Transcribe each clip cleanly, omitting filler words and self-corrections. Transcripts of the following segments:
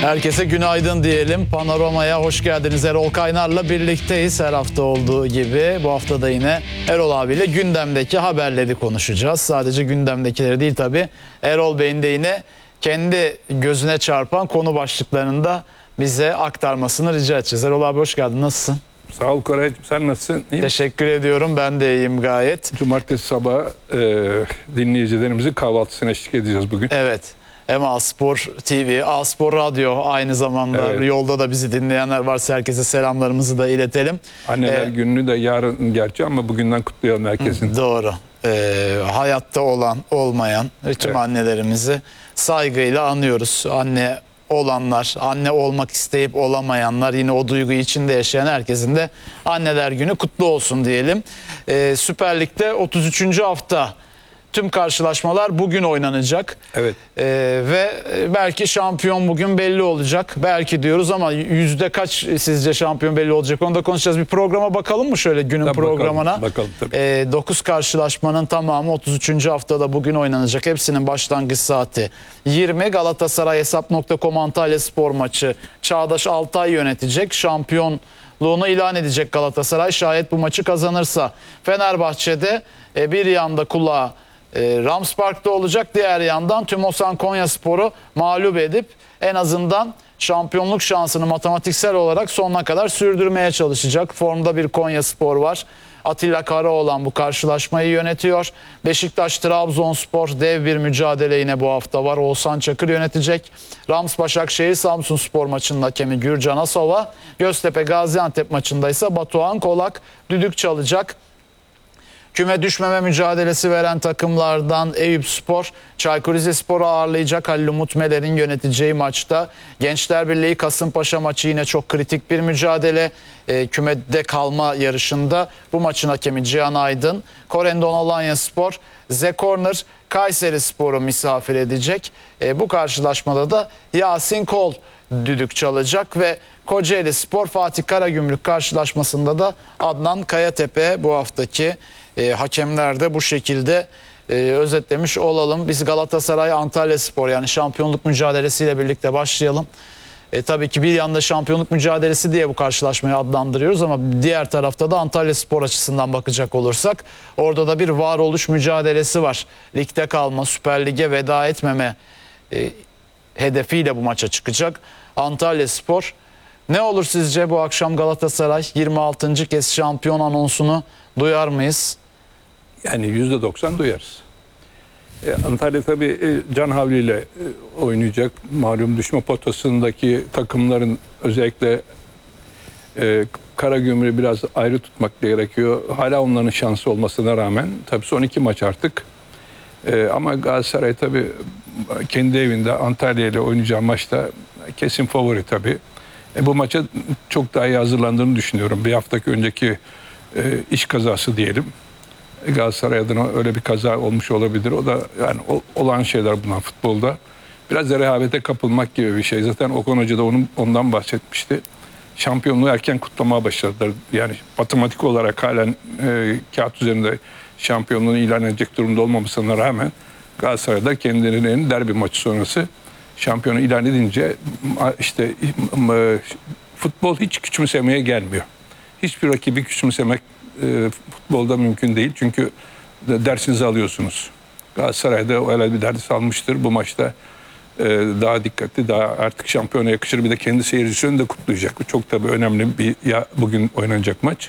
Herkese günaydın diyelim. Panorama'ya hoş geldiniz. Erol Kaynar'la birlikteyiz her hafta olduğu gibi. Bu hafta da yine Erol abiyle gündemdeki haberleri konuşacağız. Sadece gündemdekileri değil tabii. Erol Bey'in de yine kendi gözüne çarpan konu başlıklarını da bize aktarmasını rica edeceğiz. Erol abi hoş geldin. Nasılsın? Sağ ol Koraycığım. Sen nasılsın? İyi Teşekkür ediyorum. Ben de iyiyim gayet. Cumartesi sabahı dinleyicilerimizin kahvaltısına eşlik edeceğiz bugün. Evet. Hem Aspor TV, Aspor Radyo aynı zamanda Evet. yolda da bizi dinleyenler varsa herkese selamlarımızı da iletelim. Anneler gününü de yarın gerçi ama bugünden kutlayalım herkesin. Doğru. Hayatta olan, olmayan tüm Evet. annelerimizi saygıyla anıyoruz. Anne olanlar, anne olmak isteyip olamayanlar, yine o duyguyu içinde yaşayan herkesin de Anneler Günü kutlu olsun diyelim. Süper Lig'de 33. hafta. Tüm karşılaşmalar bugün oynanacak. Evet. Ve belki şampiyon bugün belli olacak. Belki diyoruz ama yüzde kaç sizce şampiyon belli olacak? Onu da konuşacağız. Bir programa bakalım mı şöyle günün Tabii programına? bakalım tabii. 9 karşılaşmanın tamamı 33. haftada bugün oynanacak. Hepsinin başlangıç saati 20. Galatasaray Hesap.com Antalya Spor maçı. Çağdaş Altay yönetecek. Şampiyonluğunu ilan edecek Galatasaray. Şayet bu maçı kazanırsa. Fenerbahçe'de bir yanda kulağı Rams Park'ta olacak. Diğer yandan Tümosan Konyaspor'u mağlup edip en azından şampiyonluk şansını matematiksel olarak sonuna kadar sürdürmeye çalışacak. Formda bir Konyaspor var. Atilla Karaoğlan bu karşılaşmayı yönetiyor. Beşiktaş Trabzonspor dev bir mücadele yine bu hafta var. Oğuzhan Çakır yönetecek. Rams Başakşehir Samsunspor maçının hakemi Gürcan Asova. Göztepe Gaziantep maçında ise Batuhan Kolak düdük çalacak. Küme düşmeme mücadelesi veren takımlardan Eyüpspor, Çaykur Rizespor'u ağırlayacak. Halil Umut Meler'in yöneteceği maçta. Gençler Birliği Kasımpaşa maçı yine çok kritik bir mücadele. Kümede kalma yarışında bu maçın hakemi Cihan Aydın. Korendon Alanyaspor, Z Corner Kayserispor'u misafir edecek. Bu karşılaşmada da Yasin Kol düdük çalacak ve Kocaeli Spor Fatih Karagümrük karşılaşmasında da Adnan Kayatepe bu haftaki hakemler de bu şekilde özetlemiş olalım. Biz Galatasaray Antalya Spor yani şampiyonluk mücadelesiyle birlikte başlayalım. Tabii ki bir yanda şampiyonluk mücadelesi diye bu karşılaşmayı adlandırıyoruz ama diğer tarafta da Antalya Spor açısından bakacak olursak orada da bir varoluş mücadelesi var. Ligde kalma, Süper Lig'e veda etmeme hedefiyle bu maça çıkacak. Antalya Spor. Ne olur sizce bu akşam Galatasaray 26. kez şampiyon anonsunu duyar mıyız? Yani %90 duyarız. Antalya tabii can havliyle oynayacak. Malum düşme potasındaki takımların özellikle Karagümrük'ü biraz ayrı tutmak gerekiyor. Hala onların şansı olmasına rağmen. Tabii son 2 maç artık. Ama Galatasaray tabii kendi evinde Antalya ile oynayacağı maçta kesin favori tabii. Bu maça çok daha iyi hazırlandığını düşünüyorum. Bir haftaki önceki iş kazası diyelim. Galatasaray adına öyle bir kaza olmuş olabilir. O da yani olan şeyler bunlar futbolda. Biraz da rehavete kapılmak gibi bir şey. Zaten Okan Hoca da ondan bahsetmişti. Şampiyonluğu erken kutlamaya başladılar. Yani matematik olarak halen kağıt üzerinde şampiyonluğunu ilan edecek durumda olmamasına rağmen Galatasaray'da kendilerinin derbi maçı sonrası şampiyonu ilan edince işte futbol hiç küçümsemeye gelmiyor. Hiçbir rakibi küçümsemek futbolda mümkün değil. Çünkü dersinizi alıyorsunuz. Galatasaray'da öyle bir ders almıştır. Bu maçta daha dikkatli, daha artık şampiyona yakışır. Bir de kendi seyircisini de kutlayacak. Bu çok tabii önemli bir bugün oynanacak maç.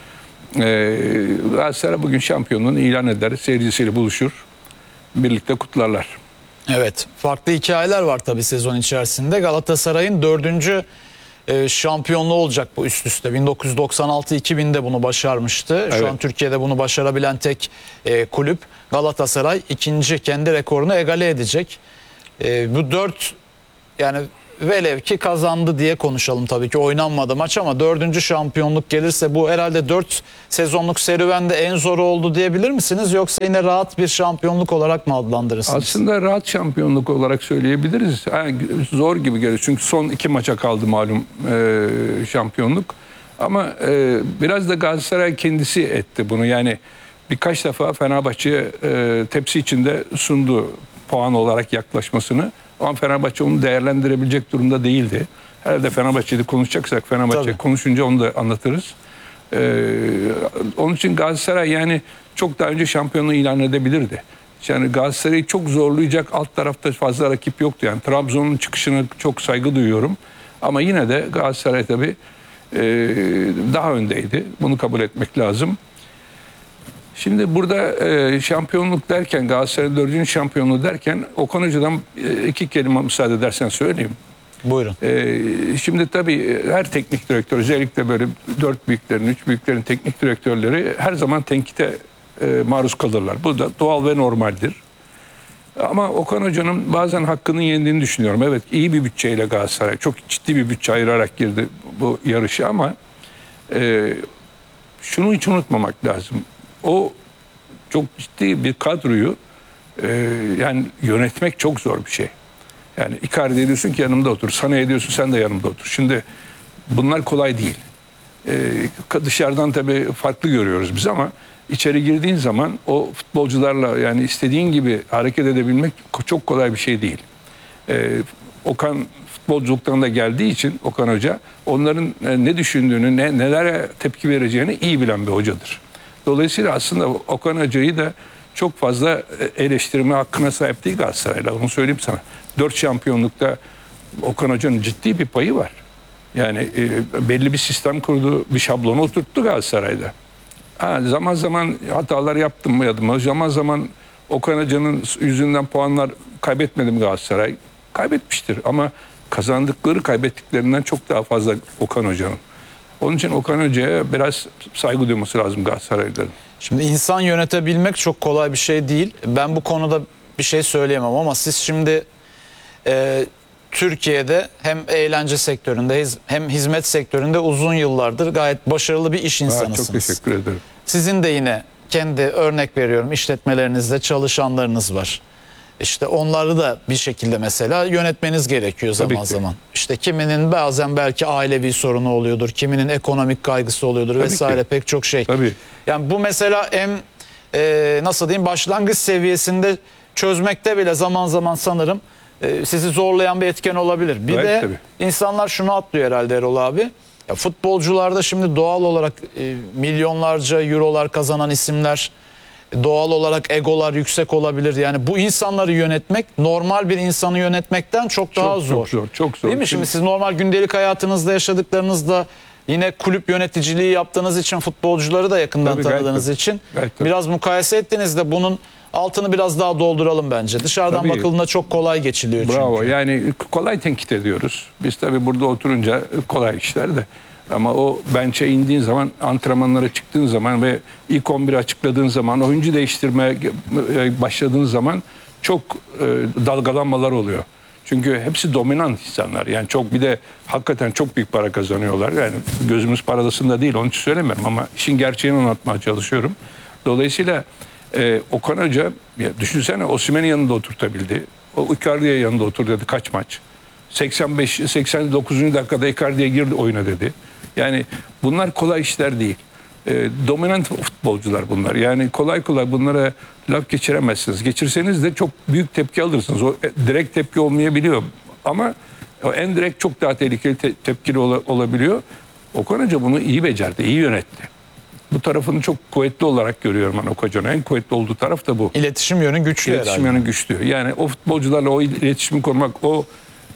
Galatasaray bugün şampiyonluğunu ilan eder. Seyircisiyle buluşur. Birlikte kutlarlar. Evet, farklı hikayeler var tabii sezon içerisinde. Galatasaray'ın 4. şampiyonluğu olacak bu üst üste. 1996-2000'de bunu başarmıştı. Şu Evet. an Türkiye'de bunu başarabilen tek kulüp. Galatasaray ikinci kendi rekorunu egale edecek. Bu 4 yani velev ki kazandı diye konuşalım tabii ki oynanmadı maç ama 4. şampiyonluk gelirse bu herhalde 4 sezonluk serüvende en zoru oldu diyebilir misiniz? Yoksa yine rahat bir şampiyonluk olarak mı adlandırırsınız? Aslında rahat şampiyonluk olarak söyleyebiliriz. Yani zor gibi geliyor çünkü son 2 maça kaldı malum şampiyonluk. Ama biraz da Galatasaray kendisi etti bunu. Yani birkaç defa Fenerbahçe'ye tepsi içinde sundu puan olarak yaklaşmasını. Ama Fenerbahçe onu değerlendirebilecek durumda değildi. Herhalde Fenerbahçe'de konuşacaksak Fenerbahçe Tabii. konuşunca onu da anlatırız. Onun için Galatasaray yani çok daha önce şampiyonluğu ilan edebilirdi. Yani Galatasaray'ı çok zorlayacak alt tarafta fazla rakip yoktu. Yani Trabzon'un çıkışına çok saygı duyuyorum. Ama yine de Galatasaray tabii daha öndeydi. Bunu kabul etmek lazım. Şimdi burada şampiyonluk derken Galatasaray'ın 4. şampiyonluğu derken Okan Hoca'dan 2 kelime müsaade edersen söyleyeyim. Buyurun. Şimdi tabii her teknik direktör özellikle böyle 4 büyüklerin, 3 büyüklerin teknik direktörleri her zaman tenkite maruz kalırlar. Bu da doğal ve normaldir. Ama Okan Hoca'nın bazen hakkını yendiğini düşünüyorum. Evet, iyi bir bütçeyle Galatasaray çok ciddi bir bütçe ayırarak girdi bu yarışa ama şunu hiç unutmamak lazım. O çok ciddi bir kadroyu yani yönetmek çok zor bir şey. Yani Icardi diyorsun ki yanımda otur. Sana diyorsun sen de yanımda otur. Şimdi bunlar kolay değil. Dışarıdan tabii farklı görüyoruz biz ama içeri girdiğin zaman o futbolcularla yani istediğin gibi hareket edebilmek çok kolay bir şey değil. Okan futbolculuktan da geldiği için Okan Hoca onların ne düşündüğünü, nelere tepki vereceğini iyi bilen bir hocadır. Dolayısıyla aslında Okan Hoca'yı da çok fazla eleştirme hakkına sahip değil Galatasaray'la. Onu söyleyeyim sana. 4 şampiyonlukta Okan Hoca'nın ciddi bir payı var. Yani belli bir sistem kurdu, bir şablonu oturttu Galatasaray'da. Zaman zaman hatalar yaptım mı? Zaman zaman Okan Hoca'nın yüzünden puanlar kaybetmedim Galatasaray. Kaybetmiştir ama kazandıkları kaybettiklerinden çok daha fazla Okan Hoca'nın. Onun için Okan Hoca'ya biraz saygı duyması lazım Galatasaraylıların. Şimdi insan yönetebilmek çok kolay bir şey değil. Ben bu konuda bir şey söyleyemem ama siz şimdi Türkiye'de hem eğlence sektöründe hem hizmet sektöründe uzun yıllardır gayet başarılı bir iş insanısınız. Çok teşekkür ederim. Sizin de yine kendi örnek veriyorum işletmelerinizde çalışanlarınız var. İşte onları da bir şekilde mesela yönetmeniz gerekiyor Tabii zaman ki. zaman. İşte kiminin bazen belki ailevi sorunu oluyordur, kiminin ekonomik kaygısı oluyordur Tabii vesaire ki. pek çok şey. Tabii. Yani bu mesela nasıl diyeyim başlangıç seviyesinde çözmekte bile zaman zaman sanırım sizi zorlayan bir etken olabilir. Bir Evet, de tabii. insanlar şunu atlıyor herhalde Erol abi. Ya futbolcularda şimdi doğal olarak milyonlarca eurolar kazanan isimler, doğal olarak egolar yüksek olabilir. Yani bu insanları yönetmek normal bir insanı yönetmekten çok daha zor. Çok zor. Değil mi? Şimdi siz normal gündelik hayatınızda yaşadıklarınızda yine kulüp yöneticiliği yaptığınız için futbolcuları da yakından Tabii, gayet tanıdığınız tabii. için Gayet tabii. biraz mukayese ettiğinizde bunun altını biraz daha dolduralım bence. Dışarıdan Tabii. bakıldığında çok kolay geçiliyor Bravo. çünkü. Yani kolay tenkit ediyoruz. Biz tabii burada oturunca kolay işler de. Ama o bench'e indiğin zaman, antrenmanlara çıktığın zaman ve ilk 11'i açıkladığın zaman, oyuncu değiştirmeye başladığın zaman çok dalgalanmalar oluyor. Çünkü hepsi dominant insanlar. Yani çok bir de hakikaten çok büyük para kazanıyorlar. Yani gözümüz paradasında değil, onun için söylemiyorum ama işin gerçeğini anlatmaya çalışıyorum. Dolayısıyla Okan Hoca, ya düşünsene Osimhen'i yanında oturtabildi. O Icardi'ye yanında otur dedi kaç maç. 89. dakikada Icardi'ye girdi oyuna dedi. Yani bunlar kolay işler değil. Dominant futbolcular bunlar. Yani kolay kolay bunlara laf geçiremezsiniz. Geçirseniz de çok büyük tepki alırsınız. O direkt tepki olmayabiliyor. Ama o en direkt çok daha tehlikeli tepkili olabiliyor. Okan Hoca bunu iyi becerdi, iyi yönetti. Bu tarafını çok kuvvetli olarak görüyorum ben Okan Hoca'nın. En kuvvetli olduğu taraf da bu. İletişim yönü güçlü İletişim herhalde. yönü güçlü. Yani o futbolcularla o iletişimi kurmak, o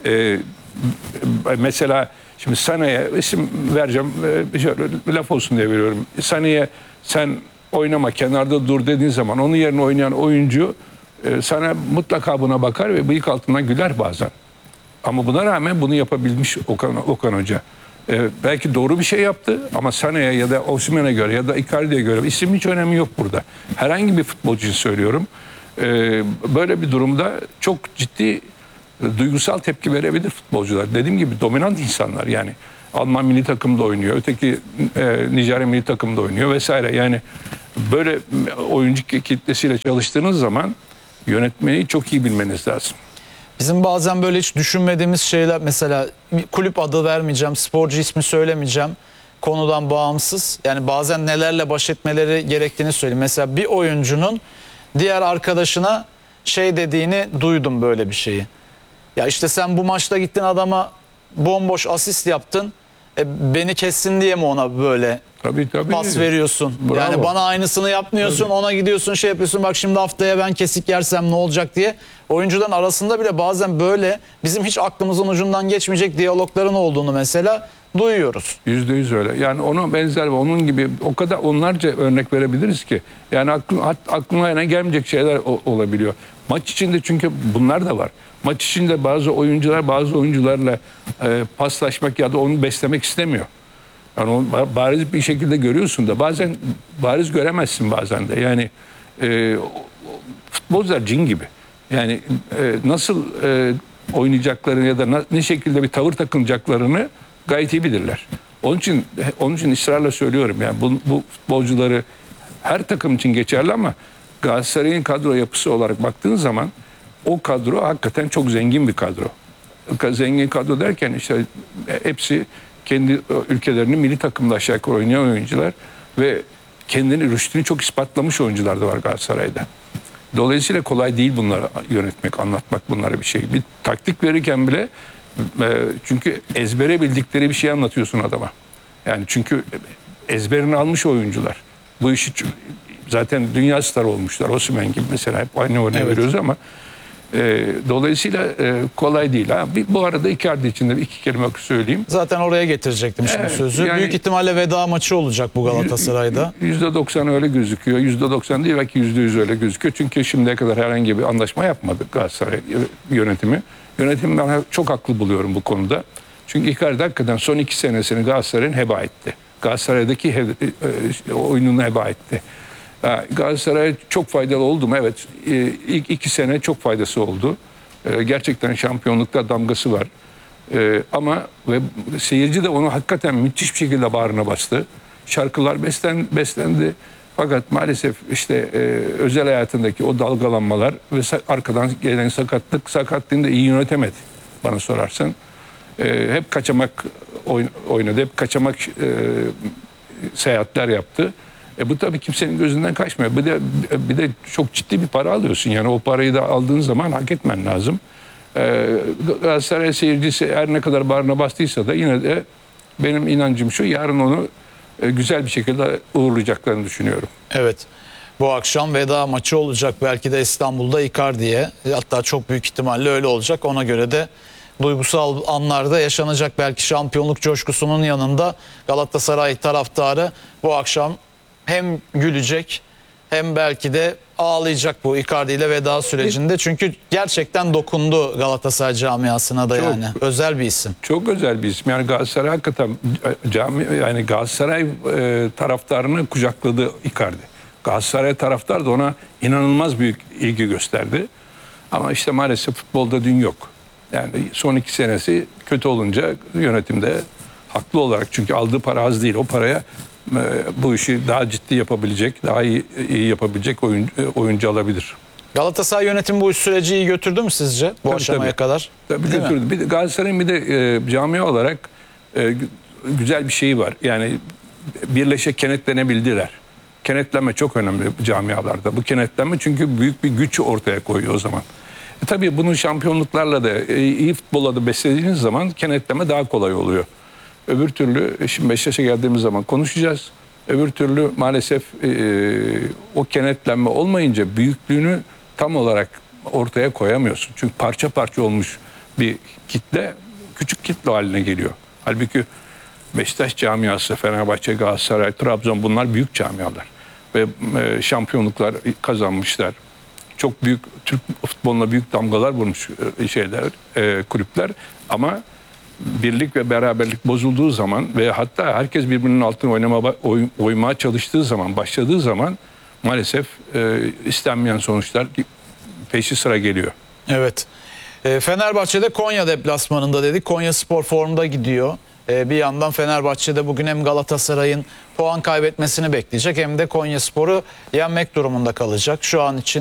mesela şimdi Sané'ye isim vereceğim, şöyle laf olsun diye veriyorum. Sané'ye sen oynama kenarda dur dediğin zaman onun yerine oynayan oyuncu sana mutlaka buna bakar ve bıyık altından güler bazen. Ama buna rağmen bunu yapabilmiş Okan Hoca. Belki doğru bir şey yaptı ama Sané'ye ya da Osimhen'e göre ya da Icardi'ye göre isim hiç önemi yok burada. Herhangi bir futbolcuyu söylüyorum. Böyle bir durumda çok ciddi duygusal tepki verebilir futbolcular. Dediğim gibi dominant insanlar yani. Alman milli takımda oynuyor, öteki Nijerya milli takımda oynuyor vesaire. Yani böyle oyuncu kitlesiyle çalıştığınız zaman yönetmeyi çok iyi bilmeniz lazım. Bizim bazen böyle hiç düşünmediğimiz şeyler mesela kulüp adı vermeyeceğim, sporcu ismi söylemeyeceğim konudan bağımsız. Yani bazen nelerle baş etmeleri gerektiğini söyleyeyim. Mesela bir oyuncunun diğer arkadaşına şey dediğini duydum böyle bir şeyi. Ya işte sen bu maçta gittin adama bomboş asist yaptın. Beni kessin diye mi ona böyle Tabii. pas veriyorsun? Bravo. Yani bana aynısını yapmıyorsun, ona gidiyorsun şey yapıyorsun, bak şimdi haftaya ben kesik yersem ne olacak diye. Oyuncuların arasında bile bazen böyle bizim hiç aklımızın ucundan geçmeyecek diyalogların olduğunu mesela duyuyoruz. %100 öyle. Yani ona benzer ve onun gibi o kadar onlarca örnek verebiliriz ki. Yani aklına gelmeyecek şeyler olabiliyor. Maç içinde çünkü bunlar da var. Maç içinde bazı oyuncularla paslaşmak ya da onu beslemek istemiyor. Yani onu bariz bir şekilde görüyorsun da bazen bariz göremezsin bazen de. Yani futbolcular cin gibi. Yani nasıl oynayacaklarını ya da ne şekilde bir tavır takınacaklarını gayet iyi bilirler. Onun için ısrarla söylüyorum yani bu futbolcuları her takım için geçerli ama Galatasaray'ın kadro yapısı olarak baktığın zaman o kadro hakikaten çok zengin bir kadro. Zengin kadro derken işte hepsi kendi ülkelerinin milli takımda aşağı yukarı oynayan oyuncular ve kendini rüştünü çok ispatlamış oyuncular da var Galatasaray'da. Dolayısıyla kolay değil bunları yönetmek, anlatmak bunlara bir şey. Bir taktik verirken bile çünkü ezbere bildikleri bir şey anlatıyorsun adama. Yani çünkü ezberini almış oyuncular. Bu işi zaten dünya starı olmuşlar. Osimhen gibi mesela hep aynı örneği veriyoruz ama dolayısıyla kolay değil. Bu arada Icardi için de iki kelime söyleyeyim. Zaten oraya getirecektim şimdi sözü. Yani, büyük ihtimalle veda maçı olacak bu Galatasaray'da. %90 öyle gözüküyor. %90 değil belki %100 öyle gözüküyor. Çünkü şimdiye kadar herhangi bir anlaşma yapmadı Galatasaray yönetimi. Yönetimi ben çok haklı buluyorum bu konuda. Çünkü Icardi hakikaten son 2 senesini Galatasaray'ın heba etti. Galatasaray'daki oyununu heba etti. Galatasaray'a çok faydalı oldu mu? Evet. İlk 2 sene çok faydası oldu. Gerçekten şampiyonlukta damgası var. Ama ve seyirci de onu hakikaten müthiş bir şekilde bağrına bastı. Şarkılar beslendi. Fakat maalesef işte özel hayatındaki o dalgalanmalar ve arkadan gelen sakatlığını da iyi yönetemedi bana sorarsan. Hep kaçamak oynadı. Hep kaçamak seyahatler yaptı. Bu tabii kimsenin gözünden kaçmıyor. Bir de çok ciddi bir para alıyorsun. Yani o parayı da aldığın zaman hak etmen lazım. Galatasaray seyircisi her ne kadar bağrına bastıysa da yine de benim inancım şu, yarın onu güzel bir şekilde uğurlayacaklarını düşünüyorum. Evet. Bu akşam veda maçı olacak. Belki de İstanbul'da Icardi'ye. Hatta çok büyük ihtimalle öyle olacak. Ona göre de duygusal anlarda yaşanacak. Belki şampiyonluk coşkusunun yanında Galatasaray taraftarı bu akşam hem gülecek hem belki de ağlayacak bu Icardi ile veda sürecinde. Çünkü gerçekten dokundu Galatasaray camiasına da yani. Özel bir isim. Çok özel bir isim. Yani Galatasaray hakikaten yani Galatasaray taraftarını kucakladı Icardi. Galatasaray taraftar da ona inanılmaz büyük ilgi gösterdi. Ama işte maalesef futbolda dün yok. Yani son 2 senesi kötü olunca yönetimde haklı olarak, çünkü aldığı para az değil. O paraya bu işi daha ciddi yapabilecek, daha iyi yapabilecek oyuncu alabilir. Galatasaray yönetimi bu süreci iyi götürdü mü sizce bu aşamaya kadar? Tabii götürdü. Bir de Galatasaray'ın bir de camia olarak güzel bir şeyi var. Yani birleşe kenetlenebildiler. Kenetlenme çok önemli camialarda. Bu kenetlenme çünkü büyük bir güç ortaya koyuyor o zaman. Tabii bunu şampiyonluklarla da iyi futbolla da beslediğiniz zaman kenetleme daha kolay oluyor. Öbür türlü şimdi Beşiktaş'a geldiğimiz zaman konuşacağız. Öbür türlü maalesef o kenetlenme olmayınca büyüklüğünü tam olarak ortaya koyamıyorsun. Çünkü parça parça olmuş bir kitle küçük kitle haline geliyor. Halbuki Beşiktaş camiası, Fenerbahçe, Galatasaray, Trabzon, bunlar büyük camialar. Ve şampiyonluklar kazanmışlar. Çok büyük, Türk futboluna büyük damgalar vurmuş kulüpler. Ama birlik ve beraberlik bozulduğu zaman ve hatta herkes birbirinin altına oymaya çalıştığı zaman, başladığı zaman maalesef istenmeyen sonuçlar peşi sıra geliyor. Evet. Fenerbahçe'de Konya deplasmanında dedik. Konyaspor formda gidiyor. Bir yandan Fenerbahçe'de bugün hem Galatasaray'ın puan kaybetmesini bekleyecek hem de Konyaspor'u yenmek durumunda kalacak. Şu an için